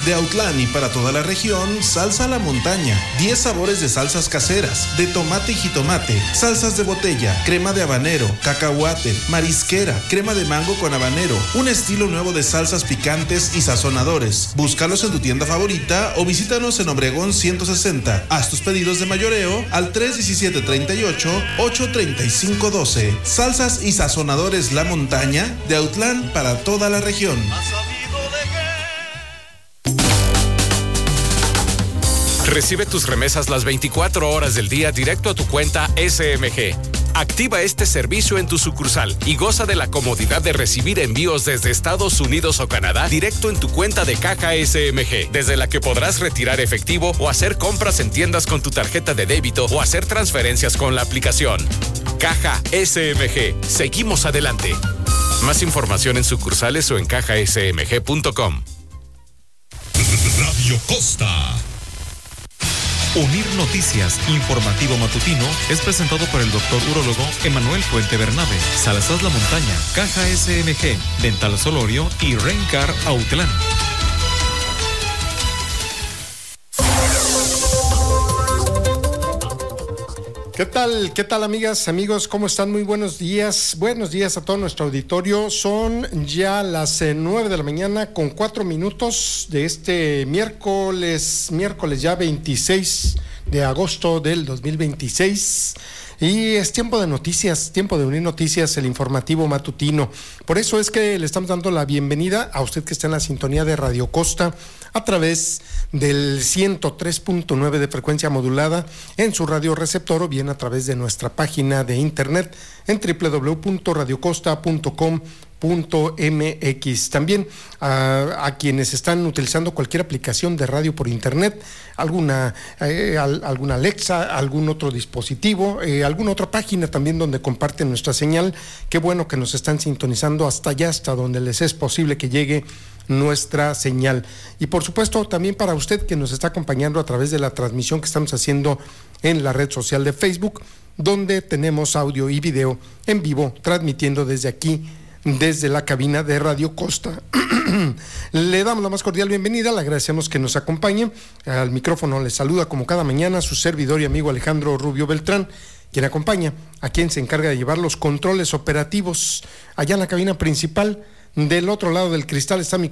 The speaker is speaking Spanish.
De Autlán y para toda la región, Salsa a la Montaña. 10 sabores de salsas caseras, de tomate y jitomate, salsas de botella, crema de habanero, cacahuate, marisquera, crema de mango con habanero, un estilo nuevo de salsas picantes y sazonadores. Búscalos en tu tienda favorita o visítanos en Obregón 160. Haz tus pedidos de mayoreo al 317-38-835-12. Salsas y sazonadores La Montaña, de Autlán para toda la región. Recibe tus remesas las 24 horas del día directo a tu cuenta SMG. Activa este servicio en tu sucursal y goza de la comodidad de recibir envíos desde Estados Unidos o Canadá directo en tu cuenta de caja SMG, desde la que podrás retirar efectivo o hacer compras en tiendas con tu tarjeta de débito o hacer transferencias con la aplicación. Caja SMG. Seguimos adelante. Más información en sucursales o en cajasmg.com. Radio Costa. Unir Noticias, informativo matutino, es presentado por el doctor urólogo Emanuel Puente Bernabe, Salsas La Montaña, Caja SMG, Dental Solorio y Rencar Autlán. ¿Qué tal amigas, amigos? ¿Cómo están? Muy buenos días. Buenos días a todo nuestro auditorio. Son ya las 9 de la mañana con 4 minutos de este miércoles ya 26 de agosto del 2026. Y es tiempo de noticias, tiempo de unir noticias, el informativo matutino. Por eso es que le estamos dando la bienvenida a usted que está en la sintonía de Radio Costa a través del 103.9 de frecuencia modulada en su radio receptor o bien a través de nuestra página de internet en www.radiocosta.com.mx. También a quienes están utilizando cualquier aplicación de radio por internet, alguna Alexa, algún otro dispositivo, alguna otra página también donde comparten nuestra señal. Qué bueno que nos están sintonizando hasta allá, hasta donde les es posible que llegue nuestra señal. Y por supuesto también para usted que nos está acompañando a través de la transmisión que estamos haciendo en la red social de Facebook, donde tenemos audio y video en vivo, transmitiendo desde aquí, desde la cabina de Radio Costa. Le damos la más cordial bienvenida, le agradecemos que nos acompañe. Al micrófono le saluda como cada mañana su servidor y amigo Alejandro Rubio Beltrán, quien acompaña a quien se encarga de llevar los controles operativos allá en la cabina principal. Del otro lado del cristal está mi